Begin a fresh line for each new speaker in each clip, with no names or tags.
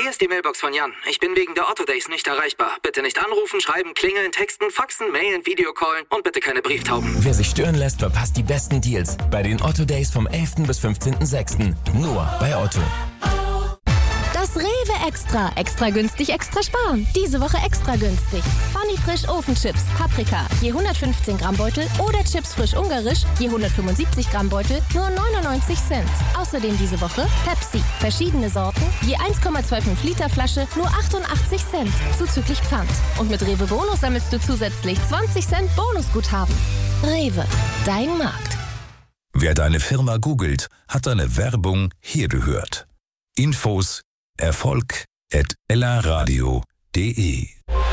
Hier ist die Mailbox von Jan. Ich bin wegen der Otto Days nicht erreichbar. Bitte nicht anrufen, schreiben, klingeln, texten, faxen, mailen, Videocallen und bitte keine Brieftauben.
Wer sich stören lässt, verpasst die besten Deals bei den Otto Days vom 11. bis 15.06. Nur bei Otto.
Das Rewe Extra. Extra günstig, extra sparen. Diese Woche extra günstig. Funny Frisch Ofenchips, Paprika, je 115 Gramm Beutel oder Chips frisch ungarisch, je 175 Gramm Beutel, nur 99 Cent. Außerdem diese Woche Pepsi, verschiedene Sorten, je 1,25 Liter Flasche, nur 88 Cent, zuzüglich Pfand. Und mit Rewe Bonus sammelst du zusätzlich 20 Cent Bonusguthaben. Rewe, dein Markt.
Wer deine Firma googelt, hat deine Werbung hier gehört. Infos erfolg@ellaradio.de.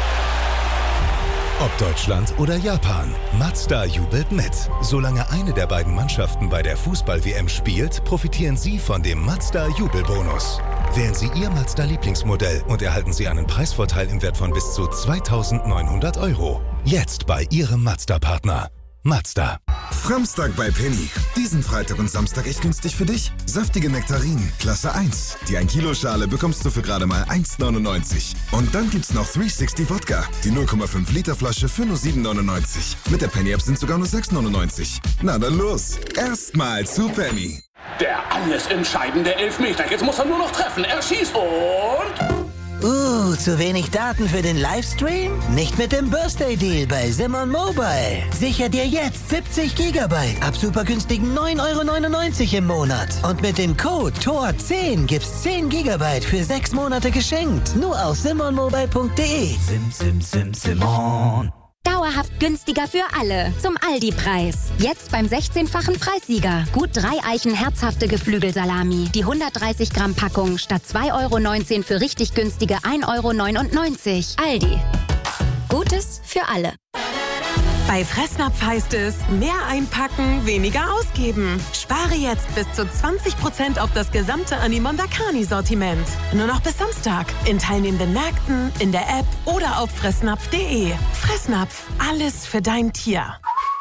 Ob Deutschland oder Japan, Mazda jubelt mit. Solange eine der beiden Mannschaften bei der Fußball-WM spielt, profitieren Sie von dem Mazda-Jubelbonus. Wählen Sie Ihr Mazda-Lieblingsmodell und erhalten Sie einen Preisvorteil im Wert von bis zu 2.900 €. Jetzt bei Ihrem Mazda-Partner. Mazda.
Framstag bei Penny. Diesen Freitag und Samstag echt günstig für dich. Saftige Nektarinen, Klasse 1. Die 1-Kilo-Schale bekommst du für gerade mal 1,99. Und dann gibt's noch 360 Wodka. Die 0,5 Liter Flasche für nur 7,99. Mit der Penny-App sind sogar nur 6,99. Na dann los. Erstmal zu Penny.
Der alles entscheidende Elfmeter. Jetzt muss er nur noch treffen. Er schießt und...
zu wenig Daten für den Livestream? Nicht mit dem Birthday Deal bei Simon Mobile. Sicher dir jetzt 70 GB ab super günstigen 9,99 € im Monat. Und mit dem Code TOR10 gibt's 10 GB für 6 Monate geschenkt. Nur auf simonmobile.de.
Simon. Dauerhaft günstiger für alle. Zum Aldi-Preis. Jetzt beim 16-fachen Preissieger. Gut 3 Eichen herzhafte Geflügelsalami. Die 130 Gramm Packung statt 2,19 € für richtig günstige 1,99 €. Aldi. Gutes für alle.
Bei Fressnapf heißt es, mehr einpacken, weniger ausgeben. Spare jetzt bis zu 20% auf das gesamte Animondakani-Sortiment. Nur noch bis Samstag. In teilnehmenden Märkten, in der App oder auf fressnapf.de. Fressnapf, alles für dein Tier.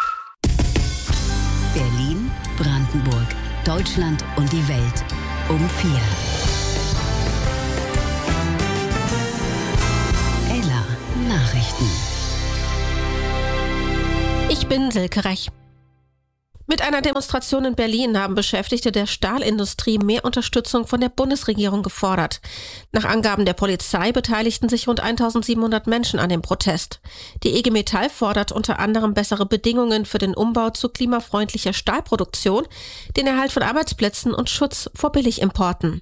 Berlin, Brandenburg, Deutschland und die Welt. Um 4. Ella Nachrichten.
Ich bin Silke Rech. Mit einer Demonstration in Berlin haben Beschäftigte der Stahlindustrie mehr Unterstützung von der Bundesregierung gefordert. Nach Angaben der Polizei beteiligten sich rund 1.700 Menschen an dem Protest. Die IG Metall fordert unter anderem bessere Bedingungen für den Umbau zu klimafreundlicher Stahlproduktion, den Erhalt von Arbeitsplätzen und Schutz vor Billigimporten.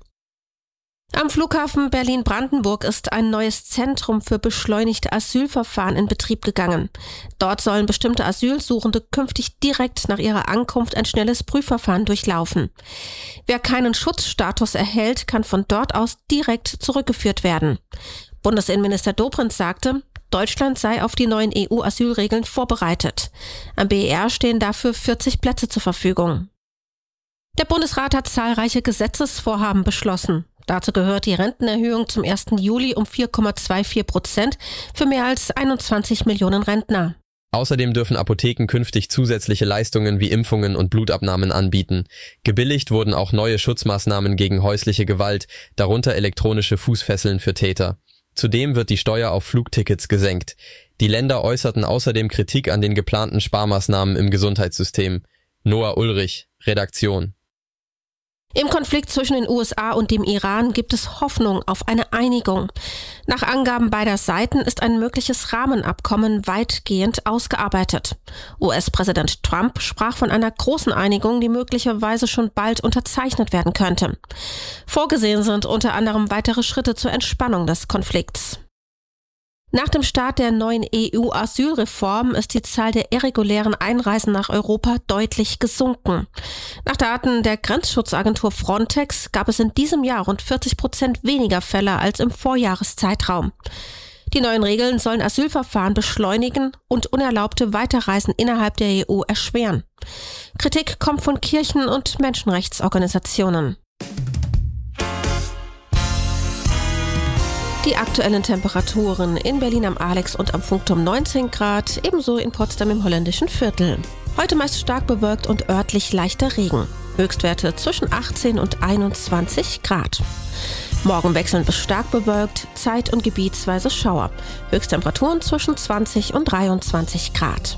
Am Flughafen Berlin-Brandenburg ist ein neues Zentrum für beschleunigte Asylverfahren in Betrieb gegangen. Dort sollen bestimmte Asylsuchende künftig direkt nach ihrer Ankunft ein schnelles Prüfverfahren durchlaufen. Wer keinen Schutzstatus erhält, kann von dort aus direkt zurückgeführt werden. Bundesinnenminister Dobrindt sagte, Deutschland sei auf die neuen EU-Asylregeln vorbereitet. Am BER stehen dafür 40 Plätze zur Verfügung. Der Bundesrat hat zahlreiche Gesetzesvorhaben beschlossen. Dazu gehört die Rentenerhöhung zum 1. Juli um 4,24% für mehr als 21 Millionen Rentner.
Außerdem dürfen Apotheken künftig zusätzliche Leistungen wie Impfungen und Blutabnahmen anbieten. Gebilligt wurden auch neue Schutzmaßnahmen gegen häusliche Gewalt, darunter elektronische Fußfesseln für Täter. Zudem wird die Steuer auf Flugtickets gesenkt. Die Länder äußerten außerdem Kritik an den geplanten Sparmaßnahmen im Gesundheitssystem. Noah Ulrich, Redaktion.
Im Konflikt zwischen den USA und dem Iran gibt es Hoffnung auf eine Einigung. Nach Angaben beider Seiten ist ein mögliches Rahmenabkommen weitgehend ausgearbeitet. US-Präsident Trump sprach von einer großen Einigung, die möglicherweise schon bald unterzeichnet werden könnte. Vorgesehen sind unter anderem weitere Schritte zur Entspannung des Konflikts. Nach dem Start der neuen EU-Asylreform ist die Zahl der irregulären Einreisen nach Europa deutlich gesunken. Nach Daten der Grenzschutzagentur Frontex gab es in diesem Jahr rund 40% weniger Fälle als im Vorjahreszeitraum. Die neuen Regeln sollen Asylverfahren beschleunigen und unerlaubte Weiterreisen innerhalb der EU erschweren. Kritik kommt von Kirchen- und Menschenrechtsorganisationen. Die aktuellen Temperaturen in Berlin am Alex und am Funkturm 19 Grad, ebenso in Potsdam im holländischen Viertel. Heute meist stark bewölkt und örtlich leichter Regen. Höchstwerte zwischen 18 und 21 Grad. Morgen wechselnd bis stark bewölkt, zeit- und gebietsweise Schauer. Höchsttemperaturen zwischen 20 und 23 Grad.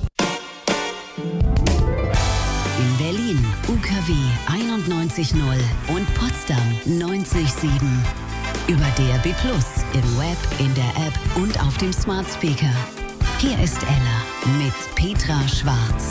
In Berlin UKW 91.0 und Potsdam 90.7. Über DAB+, im Web, in der App und auf dem Smart Speaker. Hier ist Ella mit Petra Schwarz.